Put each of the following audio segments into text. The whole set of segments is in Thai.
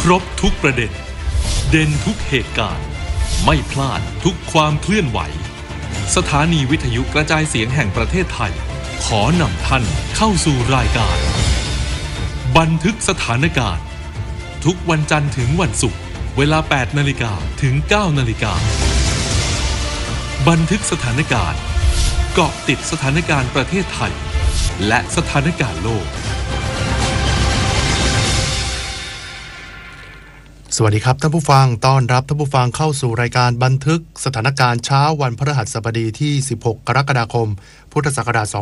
รบทุกประเด็นเด่นทุกเหตุการณ์ไม่พลาดทุกความเคลื่อนไหวสถานีวิทยุกระจายเสียงแห่งประเทศไทยขอนำท่านเข้าสู่รายการบันทึกสถานการณ์ทุกวันจันทร์ถึงวันศุกร์เวลา 8 นาฬิกาถึง 9 นาฬิกาบันทึกสถานการณ์เกาะติดสถานการณ์ประเทศไทยและสถานการณ์โลกสวัสดีครับท่านผู้ฟังต้อนรับท่านผู้ฟังเข้าสู่รายการบันทึกสถานการณ์เช้าวันพฤหัสบดีที่16กรกฎาคมพุทธศักราช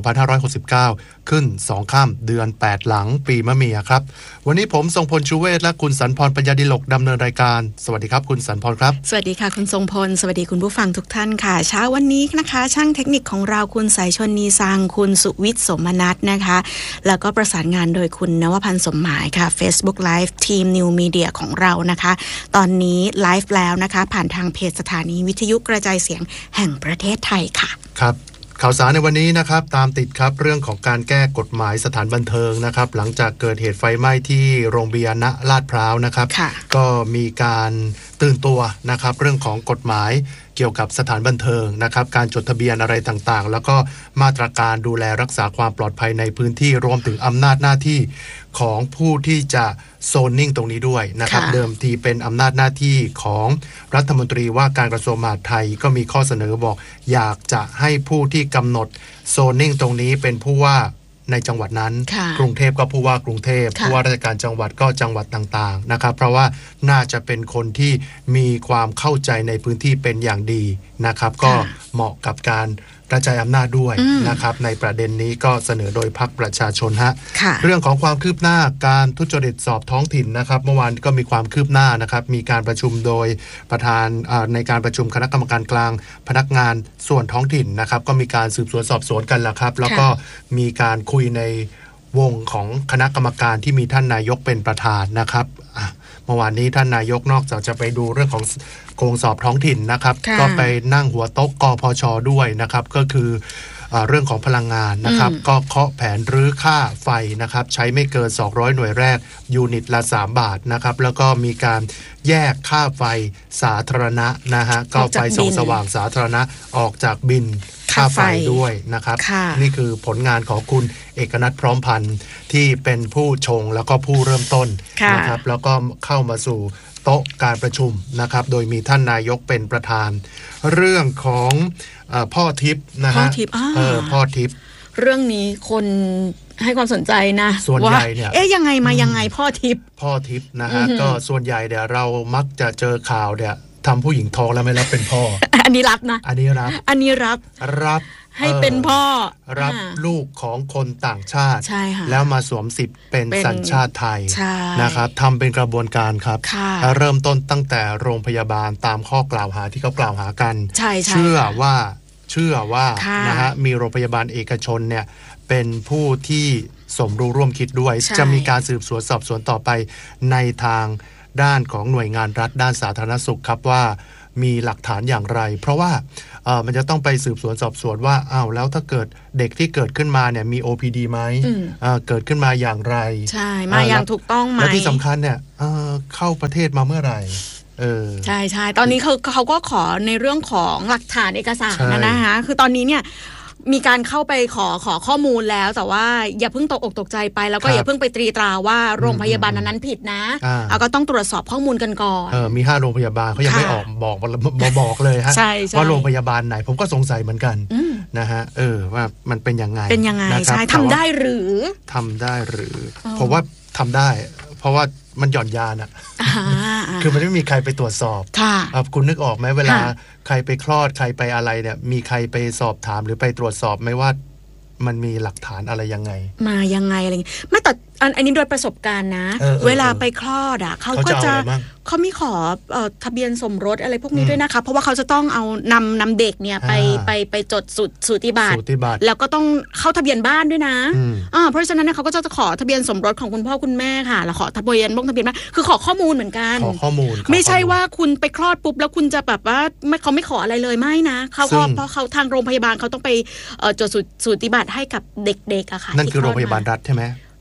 2569ขึ้น2ค่ำเดือน8หลังปีมะเมียครับวันนี้ผมทรงพลชูเวศและคุณสันพรปัญญาดิลกดำเนินรายการสวัสดีครับคุณสันพรครับสวัสดีค่ะคุณทรงพลสวัสดีคุณผู้ฟังทุกท่านค่ะเช้าวันนี้นะคะช่างเทคนิคของเราคุณสายชนนีซังคุณสุวิทย์สมนัสนะคะแล้วก็ประสานงานโดยคุณนวพันธ์สมหมายค่ะ Facebook Live ทีม New Media ของเรานะคะตอนนี้ไลฟ์แล้วนะคะผ่านทางเพจสถานีวิทยุกระจายเสียงแห่งประเทศไทยค่ะครับข่าวสารในวันนี้นะครับตามติดครับเรื่องของการแก้กฎหมายสถานบันเทิงนะครับหลังจากเกิดเหตุไฟไหม้ที่โรงเบียร์ณลาดพร้าวนะครับก็มีการตื่นตัวนะครับเรื่องของกฎหมายเกี่ยวกับสถานบันเทิงนะครับการจดทะเบียนอะไรต่างๆแล้วก็มาตรการดูแลรักษาความปลอดภัยในพื้นที่รวมถึงอำนาจหน้าที่ของผู้ที่จะโซนนิ่งตรงนี้ด้วยนะครับเดิมทีเป็นอำนาจหน้าที่ของรัฐมนตรีว่าการกระทรวงมหาดไทยก็มีข้อเสนอบอกอยากจะให้ผู้ที่กำหนดโซนนิ่งตรงนี้เป็นผู้ว่าในจังหวัดนั้นกรุงเทพก็ผู้ว่ากรุงเทพผู้ว่าราชการจังหวัดก็จังหวัดต่างๆนะครับเพราะว่าน่าจะเป็นคนที่มีความเข้าใจในพื้นที่เป็นอย่างดีนะครับก็เหมาะกับการกระจายอำนาจด้วยนะครับในประเด็นนี้ก็เสนอโดยพรรคประชาชนฮะเรื่องของความคืบหน้าการทุจริตสอบท้องถิ่นนะครับเมื่อวานก็มีความคืบหน้านะครับมีการประชุมโดยประธานในการประชุมคณะกรรมการกลางพนักงานส่วนท้องถิ่นนะครับก็มีการสืบสวนสอบสวนกันแล้วครับแล้วก็มีการคุยในวงของคณะกรรมการที่มีท่านนายกเป็นประธานนะครับเมื่อวานนี้ท่านนายกนอกจากจะไปดูเรื่องของโครงสอบท้องถิ่นนะครับก็ไปนั่งหัวโต๊ะกพช.ด้วยนะครับก็คือเรื่องของพลังงานนะครับก็เคาะแผนรื้อค่าไฟนะครับใช้ไม่เกิน200หน่วยแรกยูนิตละ3 บาทนะครับแล้วก็มีการแยกค่าไฟสาธารณะนะฮะก็ไฟส่องสว่างสาธารณะออกจากบินค่าไฟด้วยนะครับนี่คือผลงานของคุณเอกนัทพร้อมพันธ์ที่เป็นผู้ชงแล้วก็ผู้เริ่มต้นนะครับแล้วก็เข้ามาสู่โต๊ะการประชุมนะครับโดยมีท่านนายกเป็นประธานเรื่องของพ่อทิพย์นะฮะพ่อทิพย์เรื่องนี้คนให้ความสนใจนะส่วนใหญ่เนี่ยยังไงมายังไงพ่อทิพย์นะฮะก็ส่วนใหญ่เดี๋ยวเรามักจะเจอข่าวเนี่ยทำผู้หญิงท้องแล้วไม่รับเป็นพ่ออันนี้รับนะอันนี้รับให้เป็นพ่อรับลูกของคนต่างชาติแล้วมาสวมสิทธิ์เป็นสัญชาติไทยนะครับทำเป็นกระบวนการครับเริ่มต้นตั้งแต่โรงพยาบาลตามข้อกล่าวหาที่เขากล่าวหากันเชื่อว่านะฮะมีโรงพยาบาลเอกชนเนี่ยเป็นผู้ที่สมรู้ร่วมคิดด้วยจะมีการสืบสวนสอบสวนต่อไปในทางด้านของหน่วยงานรัฐด้านสาธารณสุขครับว่ามีหลักฐานอย่างไรเพราะว่ามันจะต้องไปสืบสวนสอบสวนว่าแล้วถ้าเกิดเด็กที่เกิดขึ้นมาเนี่ยมี OPD ไหมเกิดขึ้นมาอย่างไรใช่มาอย่างถูกต้องไหมและที่สำคัญเนี่ยเข้าประเทศมาเมื่อไหร่ใช่ตอนนี้เขาก็ขอในเรื่องของหลักฐานเอกสารนะคะคือตอนนี้เนี่ยมีการเข้าไปขอข้อมูลแล้วแต่ว่าอย่าเพิ่งตกอกตกใจไปแล้วก็อย่าเพิ่งไปตรีตราว่าโรงพยาบาลนั้นผิดนะก็ต้องตรวจสอบข้อมูลกันก่อนมี5โรงพยาบาลเขายังไม่ออกบอกเลยฮะว่าโรงพยาบาลไหนผมก็สงสัยเหมือนกันนะฮะว่ามันเป็นยังไงใช่ทำได้หรือเพราะว่าทำได้เพราะว่ามันหย่อนยานคือมันไม่มีใครไปตรวจสอบคุณนึกออกไหมเวลาใครไปคลอดใครไปอะไรเนี่ยมีใครไปสอบถามหรือไปตรวจสอบไหมว่ามันมีหลักฐานอะไรยังไงมายังไงอะไรอย่างงี้ไม่แต่อันนี้โดยประสบการณ์นะเวลาไปคลอดเขาก็จะเขามีขอทะเบียนสมรสอะไรพวกนี้ด้วยนะคะเพราะว่าเขาจะต้องเอานำเด็กเนี่ยไปจดสูติบัตรแล้วก็ต้องเข้าทะเบียนบ้านด้วยนะเพราะฉะนั้นเขาก็จะขอทะเบียนสมรสของคุณพ่อคุณแม่ค่ะแล้วขอทะเบียนทะเบียนบ้านคือขอข้อมูลเหมือนกันขอข้อมูลไม่ใช่ว่าคุณไปคลอดปุ๊บแล้วคุณจะแบบว่าเขาไม่ขออะไรเลยไม่นะเขาเพราะเขาทางโรงพยาบาลเขาต้องไปจดสูติบัตรให้กับเด็กๆอะค่ะนั่นคือโรงพยาบาลรัฐใช่ไหม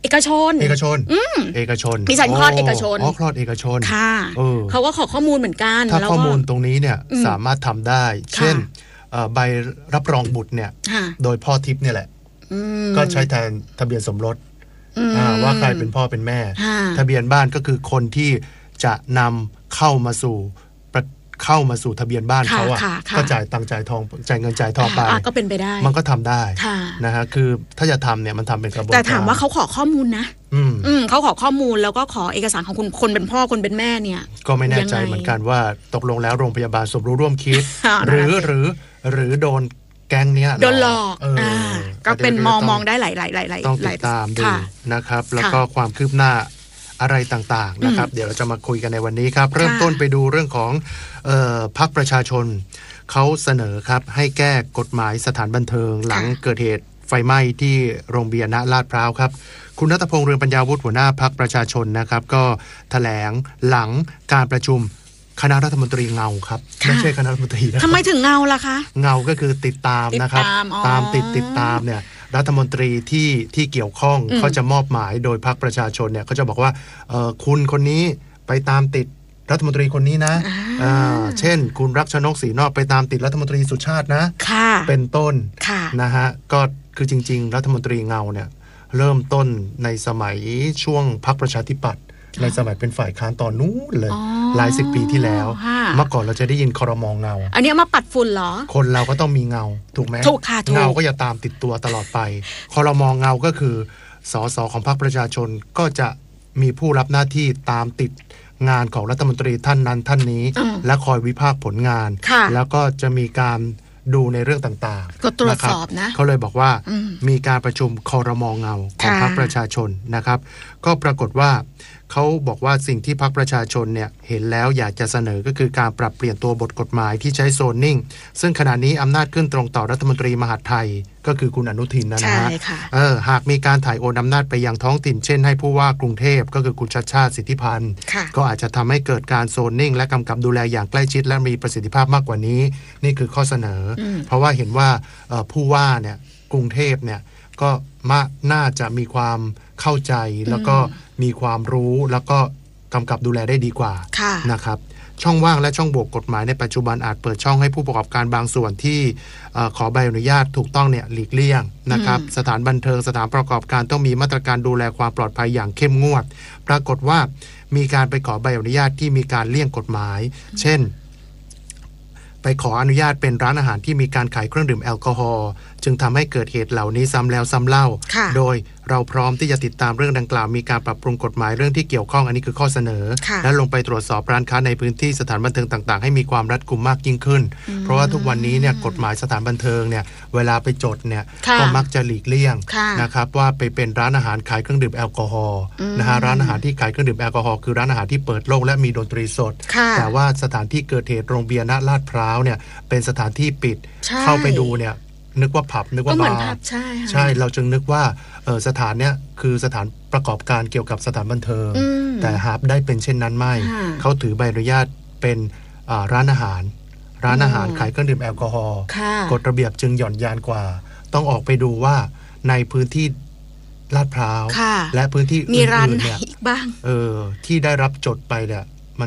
เอกชนเอกชนมีสัญคลอดเอกชนคลอดเอกชนค่ะเขาก็ขอข้อมูลเหมือนกันถ้าข้อมูลตรงนี้เนี่ยสามารถทำได้เช่นใบรับรองบุตรเนี่ยโดยพ่อทิพย์เนี่ยแหละก็ใช้แทนทะเบียนสมรสว่าใครเป็นพ่อเป็นแม่ทะเบียนบ้านก็คือคนที่จะนำเข้ามาสู่ทะเบียนบ้านเขาก็จ่ายตังค์จ่ายทองจ่ายเงินจ่ายทองไปก็เป็นไปได้มันก็ทำได้นะฮะคือถ้าจะทำเนี่ยมันทำเป็นกระบวนการแต่ถามว่าเขาขอข้อมูลนะเขาขอข้อมูลแล้วก็ขอเอกสารของคนเป็นพ่อคนเป็นแม่เนี่ยก็ไม่แน่ใจเหมือนกันว่าตกลงแล้วโรงพยาบาลสมรู้ร่วมคิดหรือโดนแก๊งเนี้ยโดนหลอกก็เป็นมองได้หลายต้องติดตามดูนะครับแล้วก็ความคืบหน้าอะไรต่างๆนะครับเดี๋ยวเราจะมาคุยกันในวันนี้ครับเริ่มต้นไปดูเรื่องของพรรคประชาชนเขาเสนอครับให้แก้กฎหมายสถานบันเทิงหลังเกิดเหตุไฟไหม้ที่โรงเบียร์ณลาดพร้าวครับคุณณัฐพงษ์เรืองปัญญาวุฒิหัวหน้าพรรคประชาชนนะครับก็แถลงหลังการประชุมคณะรัฐมนตรีเงาครับไม่ใช่คณะรัฐมนตรีทำไมถึงเงาล่ะคะเงาก็คือติดตามนะครับตามติดตามเนี่ยรัฐมนตรีที่เกี่ยวข้องเขาจะมอบหมายโดยพรรคประชาชนเนี่ยเขาจะบอกว่าคุณคนนี้ไปตามติดรัฐมนตรีคนนี้นะเช่นคุณรักชนกศรีนอกไปตามติดรัฐมนตรีสุชาตินะเป็นต้นนะฮะก็คือจริงๆรัฐมนตรีเงาเนี่ยเริ่มต้นในสมัยช่วงพรรคประชาธิปัตย์ในสมัยเป็นฝ่ายค้านตอนนู้นเลยหลายสิบปีที่แล้วเมื่อก่อนเราจะได้ยินครม.เงาอันนี้มาปัดฝุ่นเหรอคนเราก็ต้องมีเงาถูกไหมถูกค่ะเงาก็อย่าตามติดตัวตลอดไปครม.เงาก็คือสสของพรรคประชาชนก็จะมีผู้รับหน้าที่ตามติดงานของรัฐมนตรีท่านนั้นท่านนี้และคอยวิพากษ์ผลงานแล้วก็จะมีการดูในเรื่องต่างๆก็ตรวจสอบนะเขาเลยบอกว่ามีการประชุมครม.เงาของพรรคประชาชนนะครับก็ปรากฏว่าเขาบอกว่าสิ่งที่พรรคประชาชนเนี่ยเห็นแล้วอยากจะเสนอก็คือการปรับเปลี่ยนตัวบทกฎหมายที่ใช้โซนนิ่งซึ่งขณะนี้อำนาจขึ้นตรงต่อรัฐมนตรีมหาดไทยก็คือคุณอนุทินนะฮะหากมีการถ่ายโอนอำนาจไปยังท้องถิ่นเช่นให้ผู้ว่ากรุงเทพก็คือคุณชัชชาติสิทธิพันธ์ก็อาจจะทำให้เกิดการโซนนิ่งและกำกับดูแลอย่างใกล้ชิดและมีประสิทธิภาพมากกว่านี้นี่คือข้อเสนอเพราะว่าเห็นว่าผู้ว่าเนี่ยกรุงเทพเนี่ยก็น่าจะมีความเข้าใจแล้วก็มีความรู้แล้วก็กำกับดูแลได้ดีกว่านะครับช่องว่างและช่องโหว่กฎหมายในปัจจุบันอาจเปิดช่องให้ผู้ประกอบการบางส่วนที่ขอใบอนุญาตถูกต้องเนี่ยหลีกเลี่ยงนะครับสถานบันเทิงสถานประกอบการต้องมีมาตรการดูแลความปลอดภัยอย่างเข้มงวดปรากฏว่ามีการไปขอใบอนุญาตที่มีการเลี่ยงกฎหมายเช่นไปขออนุญาตเป็นร้านอาหารที่มีการขายเครื่องดื่มแอลกอฮอล์จึงทำให้เกิดเหตุเหล่านี้ซ้ำแล้วซ้ำเล่าโดยเราพร้อมที่จะติดตามเรื่องดังกล่าวมีการปรับปรุงกฎหมายเรื่องที่เกี่ยวข้องอันนี้คือข้อเสนอและลงไปตรวจสอบร้านค้าในพื้นที่สถานบันเทิงต่างๆให้มีความรัดกุมมากยิ่งขึ้นเพราะว่าทุกวันนี้เนี่ยกฎหมายสถานบันเทิงเนี่ยเวลาไปจดเนี่ยก็มักจะหลีกเลี่ยงนะครับว่าไปเป็นร้านอาหารขายเครื่องดื่มแอลกอฮอล์นะฮะร้านอาหารที่ขายเครื่องดื่มแอลกอฮอล์คือร้านอาหารที่เปิดโล่งและมีดนตรีสดแต่ว่าสถานที่เกิดเหตุโรงเบียร์ณลาดพร้าวเนี่ยเป็นสถานที่ปิดเข้าไปดูเนี่ยนึกว่าผับนึกว่าบาร์ใช่เราจึงนึกว่าสถานเนี้ยคือสถานประกอบการเกี่ยวกับสถานบันเทิงแต่หากได้เป็นเช่นนั้นไม่เขาถือใบอนุญาตเป็นร้านอาหารขายเครื่องดื่มแอลกอฮอล์กฎระเบียบจึงหย่อนยานกว่าต้องออกไปดูว่าในพื้นที่ลาดพร้าวและพื้นที่อื่นๆเนี่ยที่ได้รับจดไปเนี่ย